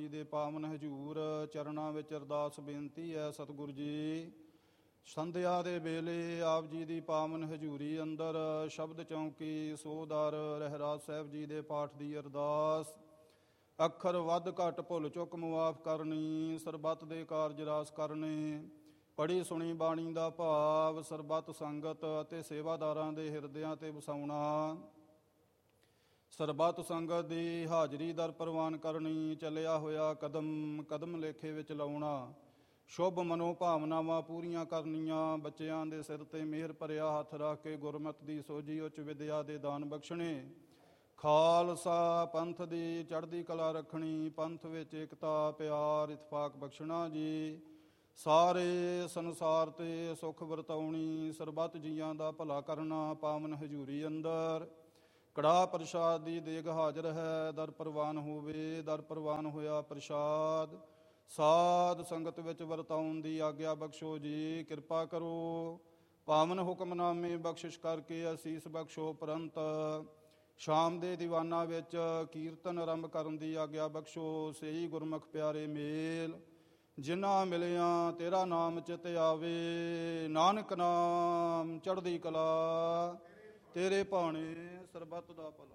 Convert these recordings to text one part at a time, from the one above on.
ਜੀ ਦੇ ਪਾਵਨ ਹਜ਼ੂਰ ਚਰਨਾਂ ਵਿੱਚ ਅਰਦਾਸ ਬੇਨਤੀ ਹੈ। ਸਤਿਗੁਰੂ ਜੀ, ਸੰਧਿਆ ਦੇ ਵੇਲੇ ਆਪ ਜੀ ਦੀ ਪਾਵਨ ਹਜ਼ੂਰੀ ਅੰਦਰ ਸ਼ਬਦ ਚੌਂਕੀ ਸੋਦਰ ਰਹਿਰਾਜ ਸਾਹਿਬ ਜੀ ਦੇ ਪਾਠ ਦੀ ਅਰਦਾਸ। ਅੱਖਰ ਵੱਧ ਘੱਟ ਭੁੱਲ ਚੁੱਕ ਮੁਆਫ ਕਰਨੀ, ਸਰਬੱਤ ਦੇ ਕਾਰਜ ਰਾਸ ਕਰਨੇ। ਪੜ੍ਹੀ ਸੁਣੀ ਬਾਣੀ ਦਾ ਭਾਵ ਸਰਬੱਤ ਸੰਗਤ ਅਤੇ ਸੇਵਾਦਾਰਾਂ ਦੇ ਹਿਰਦਿਆਂ 'ਤੇ ਵਸਾਉਣਾ। ਸਰਬੱਤ ਸੰਗਤ ਦੀ ਹਾਜ਼ਰੀ ਦਰ ਪ੍ਰਵਾਨ ਕਰਨੀ, ਚੱਲਿਆ ਹੋਇਆ ਕਦਮ ਕਦਮ ਲੇਖੇ ਵਿੱਚ ਲਾਉਣਾ। ਸ਼ੁਭ ਮਨੋ ਭਾਵਨਾਵਾਂ ਪੂਰੀਆਂ ਕਰਨੀਆਂ। ਬੱਚਿਆਂ ਦੇ ਸਿਰ 'ਤੇ ਮਿਹਰ ਭਰਿਆ ਹੱਥ ਰੱਖ ਕੇ ਗੁਰਮਤਿ ਦੀ ਸੋਝੀ ਉੱਚ ਵਿਦਿਆ ਦੇ ਦਾਨ ਬਖਸ਼ਣੇ। ਖਾਲਸਾ ਪੰਥ ਦੀ ਚੜ੍ਹਦੀ ਕਲਾ ਰੱਖਣੀ, ਪੰਥ ਵਿੱਚ ਏਕਤਾ ਪਿਆਰ ਇਤਫਾਕ ਬਖਸ਼ਣਾ ਜੀ। ਸਾਰੇ ਸੰਸਾਰ 'ਤੇ ਸੁੱਖ ਵਰਤਾਉਣੀ, ਸਰਬੱਤ ਜੀਆਂ ਦਾ ਭਲਾ ਕਰਨਾ। ਪਾਵਨ ਹਜ਼ੂਰੀ ਅੰਦਰ ਕੜਾਹ ਪ੍ਰਸ਼ਾਦ ਦੀ ਦੇਗ ਹਾਜ਼ਰ ਹੈ, ਦਰ ਪ੍ਰਵਾਨ ਹੋਵੇ। ਦਰ ਪ੍ਰਵਾਨ ਹੋਇਆ ਪ੍ਰਸ਼ਾਦ ਸਾਧ ਸੰਗਤ ਵਿੱਚ ਵਰਤਾਉਣ ਦੀ ਆਗਿਆ ਬਖਸ਼ੋ ਜੀ। ਕਿਰਪਾ ਕਰੋ, ਪਾਵਨ ਹੁਕਮਨਾਮੇ ਬਖਸ਼ਿਸ਼ ਕਰਕੇ ਅਸੀਸ ਬਖਸ਼ੋ। ਉਪਰੰਤ ਸ਼ਾਮ ਦੇ ਦੀਵਾਨਾਂ ਵਿੱਚ ਕੀਰਤਨ ਆਰੰਭ ਕਰਨ ਦੀ ਆਗਿਆ ਬਖਸ਼ੋ। ਸਹੀ ਗੁਰਮੁਖ ਪਿਆਰੇ ਮੇਲ ਜਿਨ੍ਹਾਂ ਮਿਲਿਆਂ ਤੇਰਾ ਨਾਮ ਚਿਤ ਆਵੇ। ਨਾਨਕ ਨਾਮ ਚੜ੍ਹਦੀ ਕਲਾ, ਤੇਰੇ ਭਾਣੇ ਸਰਬੱਤ ਦਾ ਭਲਾ।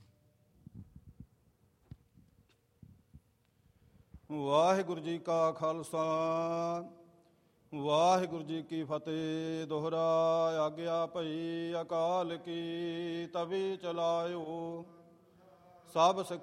ਵਾਹਿਗੁਰੂ ਜੀ ਕਾ ਖਾਲਸਾ, ਵਾਹਿਗੁਰੂ ਜੀ ਕੀ ਫਤਿਹ। ਦੋਹਰਾ ਆਗਿਆ ਭਈ ਅਕਾਲ ਕੀ, ਤਵੀ ਚਲਾਇਓ ਸਭ